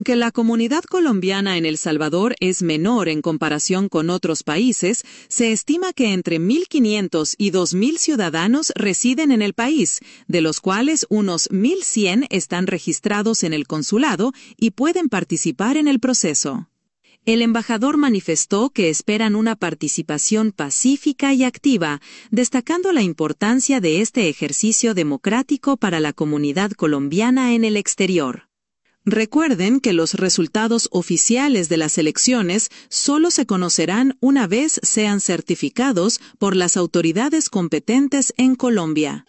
Que la comunidad colombiana en El Salvador es menor en comparación con otros países, se estima que entre 1.500 y 2.000 ciudadanos residen en el país, de los cuales unos 1.100 están registrados en el consulado y pueden participar en el proceso. El embajador manifestó que esperan una participación pacífica y activa, destacando la importancia de este ejercicio democrático para la comunidad colombiana en el exterior. Recuerden que los resultados oficiales de las elecciones solo se conocerán una vez sean certificados por las autoridades competentes en Colombia.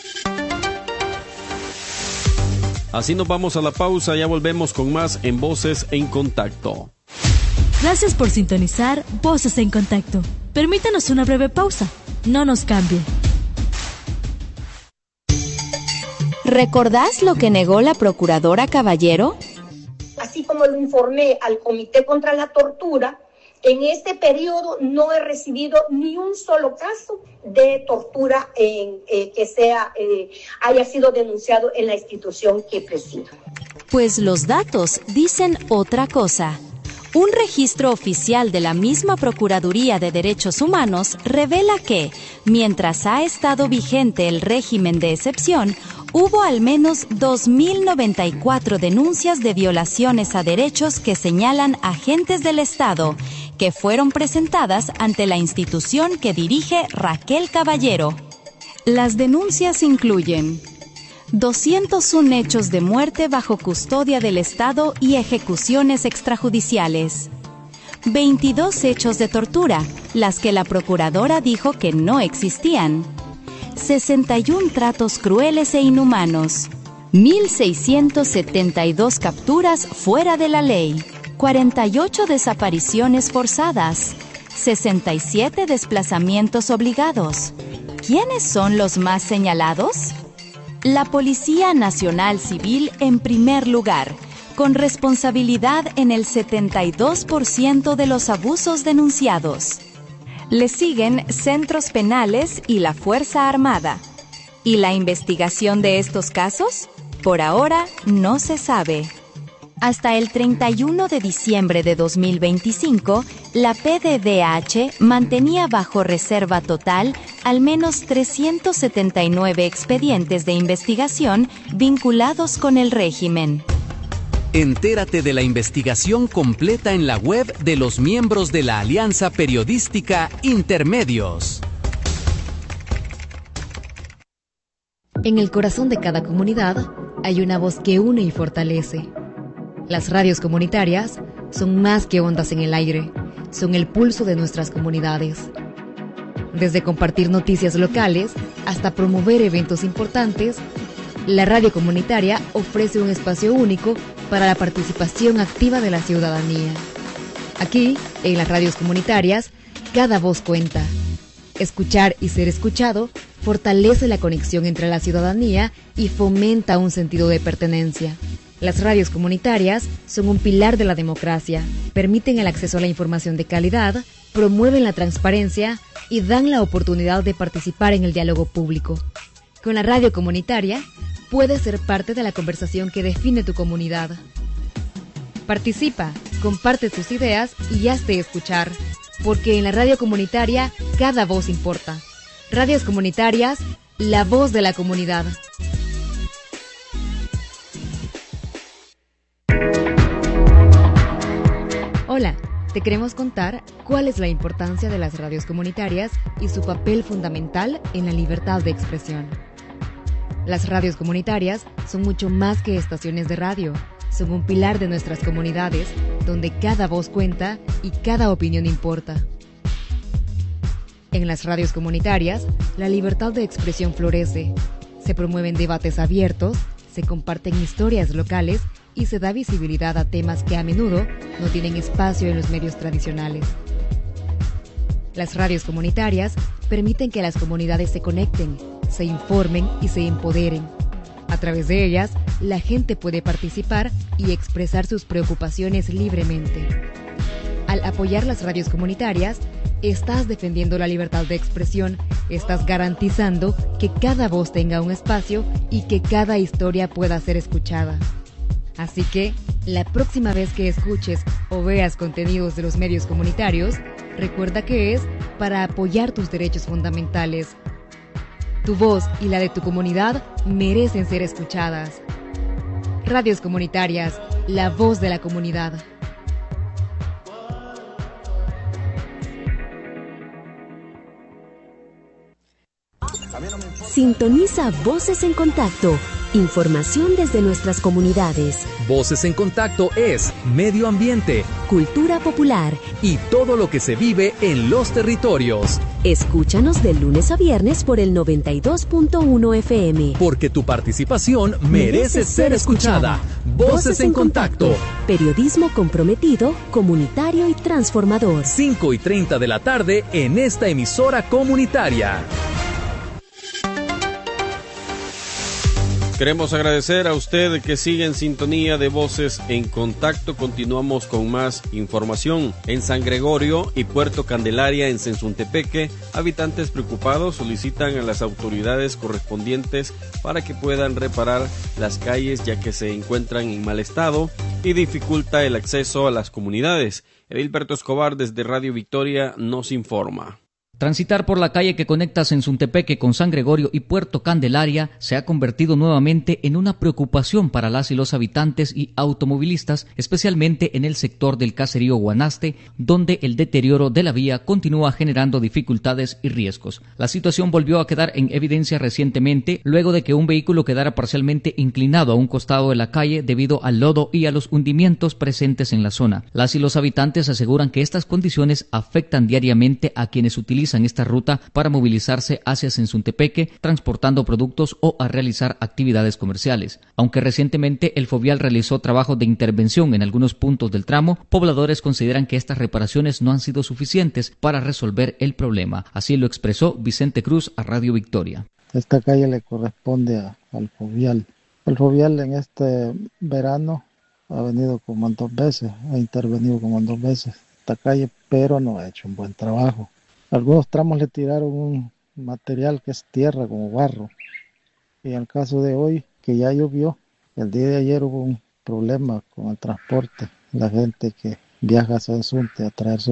Así nos vamos a la pausa, ya volvemos con más en Voces en Contacto. Gracias por sintonizar Voces en Contacto. Permítanos una breve pausa. No nos cambie. ¿Recordás lo que negó la procuradora Caballero? Así como lo informé al Comité contra la Tortura, en este periodo no he recibido ni un solo caso de tortura que haya sido denunciado en la institución que presido. Pues los datos dicen otra cosa. Un registro oficial de la misma Procuraduría de Derechos Humanos revela que, mientras ha estado vigente el régimen de excepción, hubo al menos 2.094 denuncias de violaciones a derechos que señalan agentes del Estado, que fueron presentadas ante la institución que dirige Raquel Caballero. Las denuncias incluyen 201 hechos de muerte bajo custodia del Estado y ejecuciones extrajudiciales, 22 hechos de tortura, las que la procuradora dijo que no existían, 61 tratos crueles e inhumanos, 1.672 capturas fuera de la ley, 48 desapariciones forzadas, 67 desplazamientos obligados. ¿Quiénes son los más señalados? La Policía Nacional Civil en primer lugar, con responsabilidad en el 72% de los abusos denunciados. Le siguen centros penales y la Fuerza Armada. ¿Y la investigación de estos casos? Por ahora no se sabe. Hasta el 31 de diciembre de 2025, la PDDH mantenía bajo reserva total al menos 379 expedientes de investigación vinculados con el régimen. Entérate de la investigación completa en la web de los miembros de la Alianza Periodística Intermedios. En el corazón de cada comunidad hay una voz que une y fortalece. Las radios comunitarias son más que ondas en el aire, son el pulso de nuestras comunidades. Desde compartir noticias locales hasta promover eventos importantes, la radio comunitaria ofrece un espacio único para la participación activa de la ciudadanía. Aquí, en las radios comunitarias, cada voz cuenta. Escuchar y ser escuchado fortalece la conexión entre la ciudadanía y fomenta un sentido de pertenencia. Las radios comunitarias son un pilar de la democracia, permiten el acceso a la información de calidad, promueven la transparencia y dan la oportunidad de participar en el diálogo público. Con la radio comunitaria, puedes ser parte de la conversación que define tu comunidad. Participa, comparte tus ideas y hazte escuchar, porque en la radio comunitaria cada voz importa. Radios comunitarias, la voz de la comunidad. Hola, te queremos contar cuál es la importancia de las radios comunitarias y su papel fundamental en la libertad de expresión. Las radios comunitarias son mucho más que estaciones de radio, son un pilar de nuestras comunidades, donde cada voz cuenta y cada opinión importa. En las radios comunitarias, la libertad de expresión florece, se promueven debates abiertos, se comparten historias locales y se da visibilidad a temas que a menudo no tienen espacio en los medios tradicionales. Las radios comunitarias permiten que las comunidades se conecten, se informen y se empoderen. A través de ellas, la gente puede participar y expresar sus preocupaciones libremente. Al apoyar las radios comunitarias, estás defendiendo la libertad de expresión, estás garantizando que cada voz tenga un espacio y que cada historia pueda ser escuchada. Así que, La próxima vez que escuches o veas contenidos de los medios comunitarios, recuerda que es para apoyar tus derechos fundamentales. Tu voz y la de tu comunidad merecen ser escuchadas. Radios Comunitarias, la voz de la comunidad. Sintoniza Voces en Contacto. Información desde nuestras comunidades. Voces en Contacto es medio ambiente, cultura popular y todo lo que se vive en los territorios. Escúchanos de lunes a viernes por el 92.1 FM. Porque tu participación merece ser escuchada. Voces en Contacto. Periodismo comprometido, comunitario y transformador. 5:30 de la tarde en esta emisora comunitaria. Queremos agradecer a usted que sigue en sintonía de Voces en Contacto. Continuamos con más información. En San Gregorio y Puerto Candelaria, en Sensuntepeque, habitantes preocupados solicitan a las autoridades correspondientes para que puedan reparar las calles, ya que se encuentran en mal estado y dificulta el acceso a las comunidades. Edilberto Escobar desde Radio Victoria nos informa. Transitar por la calle que conecta Sensuntepeque con San Gregorio y Puerto Candelaria se ha convertido nuevamente en una preocupación para las y los habitantes y automovilistas, especialmente en el sector del caserío Guanaste, donde el deterioro de la vía continúa generando dificultades y riesgos. La situación volvió a quedar en evidencia recientemente, luego de que un vehículo quedara parcialmente inclinado a un costado de la calle debido al lodo y a los hundimientos presentes en la zona. Las y los habitantes aseguran que estas condiciones afectan diariamente a quienes utilizan esta ruta para movilizarse hacia Sensuntepeque, transportando productos o a realizar actividades comerciales. Aunque recientemente el Fovial realizó trabajos de intervención en algunos puntos del tramo, pobladores consideran que estas reparaciones no han sido suficientes para resolver el problema. Así lo expresó Vicente Cruz a Radio Victoria. Esta calle le corresponde al Fovial. El Fovial en este verano ha venido como 2 veces, ha intervenido como 2 veces esta calle, pero no ha hecho un buen trabajo. Algunos tramos le tiraron un material que es tierra, como barro. Y en el caso de hoy, que ya llovió, el día de ayer hubo un problema con el transporte. La gente que viaja a Sensunte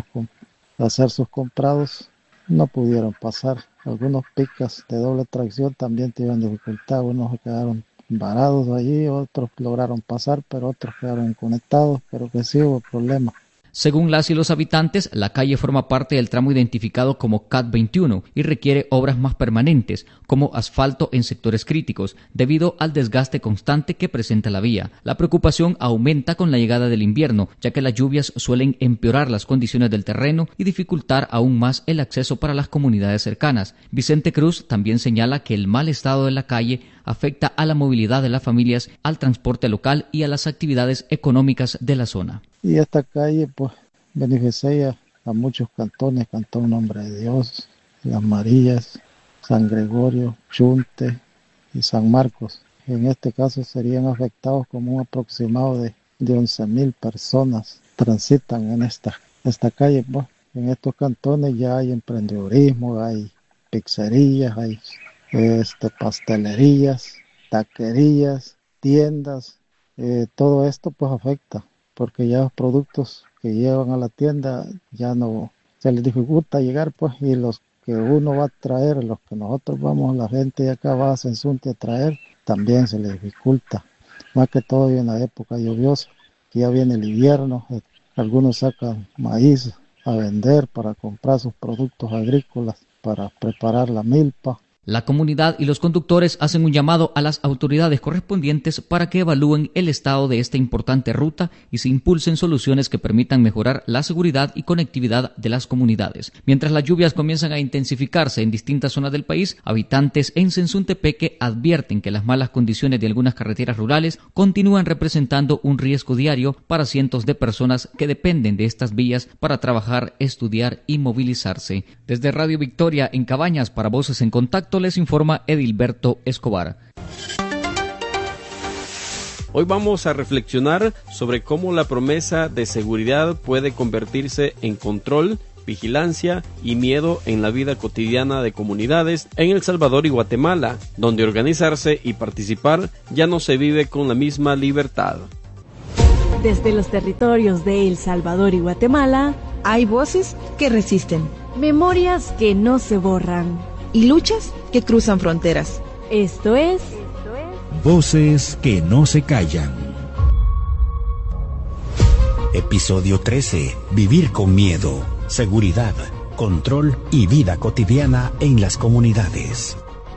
a hacer sus comprados no pudieron pasar. Algunos picas de doble tracción también tuvieron dificultad. Unos se quedaron varados allí, otros lograron pasar, pero otros quedaron conectados, pero que sí hubo problemas. Según las y los habitantes, la calle forma parte del tramo identificado como CAT 21 y requiere obras más permanentes, como asfalto en sectores críticos, debido al desgaste constante que presenta la vía. La preocupación aumenta con la llegada del invierno, ya que las lluvias suelen empeorar las condiciones del terreno y dificultar aún más el acceso para las comunidades cercanas. Vicente Cruz también señala que el mal estado de la calle afecta a la movilidad de las familias, al transporte local y a las actividades económicas de la zona. Y esta calle pues beneficia a muchos cantones, Cantón Nombre de Dios, Las Marías, San Gregorio, Chunte y San Marcos. En este caso serían afectados como un aproximado de 11,000 personas transitan en esta calle. Pues, en estos cantones ya hay emprendedurismo, hay pizzerías, hay pastelerías, taquerías, tiendas, todo esto pues afecta, porque ya los productos que llevan a la tienda ya no se les dificulta llegar, pues, y los que uno va a traer, los que nosotros vamos, la gente de acá va a Sensunte a traer, también se les dificulta, más que todo en la época lluviosa, que ya viene el invierno, algunos sacan maíz a vender para comprar sus productos agrícolas, para preparar la milpa. La comunidad y los conductores hacen un llamado a las autoridades correspondientes para que evalúen el estado de esta importante ruta y se impulsen soluciones que permitan mejorar la seguridad y conectividad de las comunidades. Mientras las lluvias comienzan a intensificarse en distintas zonas del país, habitantes en Sensuntepeque advierten que las malas condiciones de algunas carreteras rurales continúan representando un riesgo diario para cientos de personas que dependen de estas vías para trabajar, estudiar y movilizarse. Desde Radio Victoria en Cabañas para Voces en Contacto les informa Edilberto Escobar. Hoy vamos a reflexionar sobre cómo la promesa de seguridad puede convertirse en control, vigilancia y miedo en la vida cotidiana de comunidades en El Salvador y Guatemala, donde organizarse y participar ya no se vive con la misma libertad. Desde los territorios de El Salvador y Guatemala, hay voces que resisten, memorias que no se borran y luchas que cruzan fronteras. Esto es Voces que no se callan. Episodio 13. Vivir con miedo, seguridad, control y vida cotidiana en las comunidades.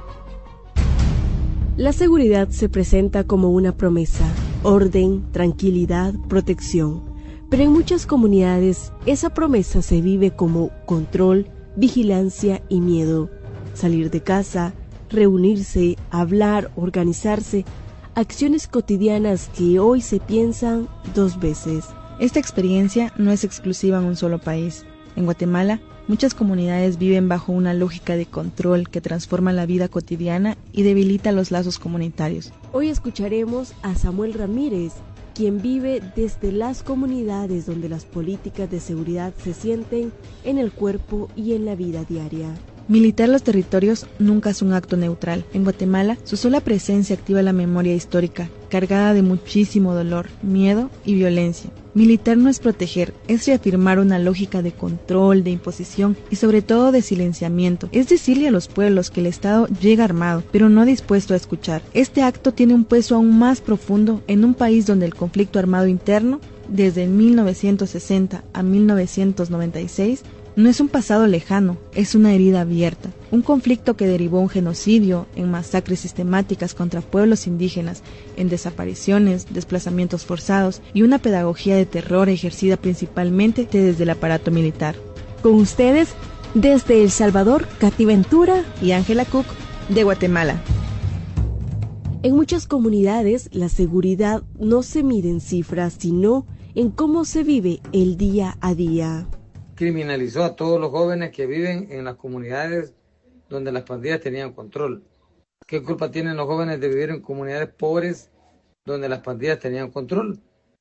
La seguridad se presenta como una promesa, orden, tranquilidad, protección. Pero en muchas comunidades esa promesa se vive como control, vigilancia y miedo. Salir de casa, reunirse, hablar, organizarse, acciones cotidianas que hoy se piensan 2 veces. Esta experiencia no es exclusiva en un solo país. En Guatemala, muchas comunidades viven bajo una lógica de control que transforma la vida cotidiana y debilita los lazos comunitarios. Hoy escucharemos a Samuel Ramírez, quien vive desde las comunidades donde las políticas de seguridad se sienten en el cuerpo y en la vida diaria. Militar los territorios nunca es un acto neutral. En Guatemala, su sola presencia activa la memoria histórica, cargada de muchísimo dolor, miedo y violencia. Militar no es proteger, es reafirmar una lógica de control, de imposición y sobre todo de silenciamiento. Es decirle a los pueblos que el Estado llega armado, pero no dispuesto a escuchar. Este acto tiene un peso aún más profundo en un país donde el conflicto armado interno, desde 1960 a 1996, no es un pasado lejano, es una herida abierta, un conflicto que derivó un genocidio, en masacres sistemáticas contra pueblos indígenas, en desapariciones, desplazamientos forzados y una pedagogía de terror ejercida principalmente desde el aparato militar. Con ustedes, desde El Salvador, Katy Ventura y Ángela Cook, de Guatemala. En muchas comunidades, la seguridad no se mide en cifras, sino en cómo se vive el día a día. Criminalizó a todos los jóvenes que viven en las comunidades donde las pandillas tenían control. ¿Qué culpa tienen los jóvenes de vivir en comunidades pobres donde las pandillas tenían control?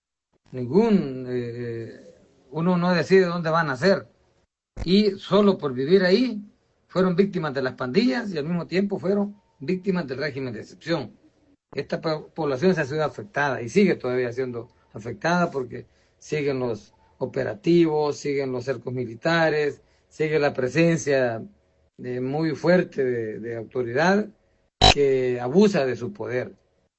Uno no decide dónde van a ser. Y solo por vivir ahí fueron víctimas de las pandillas y al mismo tiempo fueron víctimas del régimen de excepción. Esta población se ha sido afectada y sigue todavía siendo afectada porque siguen los operativos, siguen los cercos militares, sigue la presencia muy fuerte de autoridad que abusa de su poder.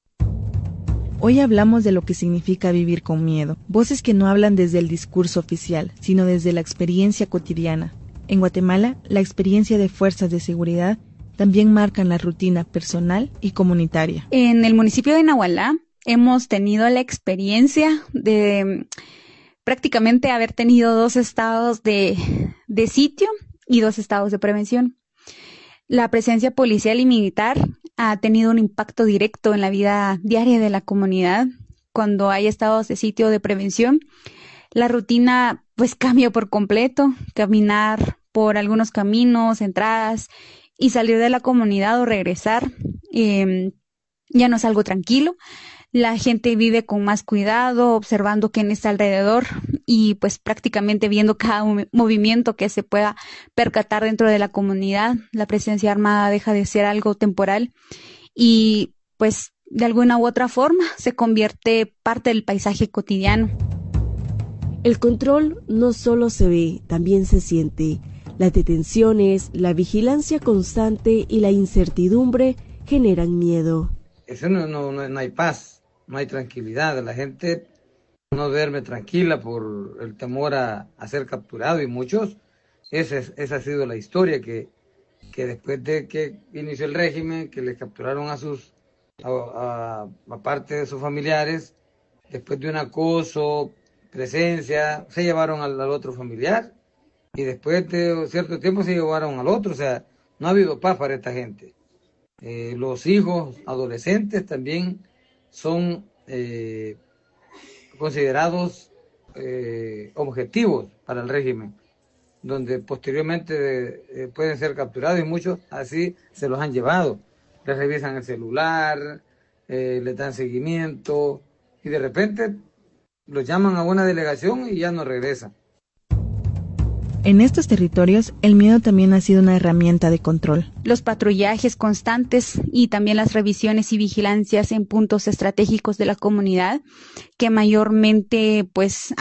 Hoy hablamos de lo que significa vivir con miedo, voces que no hablan desde el discurso oficial, sino desde la experiencia cotidiana. En Guatemala, la experiencia de fuerzas de seguridad también marcan la rutina personal y comunitaria. En el municipio de Nahualá hemos tenido la experiencia de prácticamente haber tenido 2 estados de sitio y 2 estados de prevención. La presencia policial y militar ha tenido un impacto directo en la vida diaria de la comunidad. Cuando hay estados de sitio o de prevención, la rutina pues cambia por completo. Caminar por algunos caminos, entradas y salir de la comunidad o regresar ya no es algo tranquilo. La gente vive con más cuidado, observando quién está alrededor y pues prácticamente viendo cada movimiento que se pueda percatar dentro de la comunidad. La presencia armada deja de ser algo temporal y pues de alguna u otra forma se convierte parte del paisaje cotidiano. El control no solo se ve, también se siente. Las detenciones, la vigilancia constante y la incertidumbre generan miedo. Eso no hay paz. No hay tranquilidad, la gente no duerme tranquila por el temor a ser capturado y muchos, esa ha sido la historia que después de que inició el régimen, que les capturaron a parte de sus familiares, después de un acoso, presencia, se llevaron al otro familiar y después de cierto tiempo se llevaron al otro, o sea, no ha habido paz para esta gente. Los hijos adolescentes también son considerados objetivos para el régimen, donde posteriormente pueden ser capturados y muchos así se los han llevado. Les revisan el celular, les dan seguimiento y de repente los llaman a una delegación y ya no regresan. En estos territorios, el miedo también ha sido una herramienta de control. Los patrullajes constantes y también las revisiones y vigilancias en puntos estratégicos de la comunidad, que mayormente pues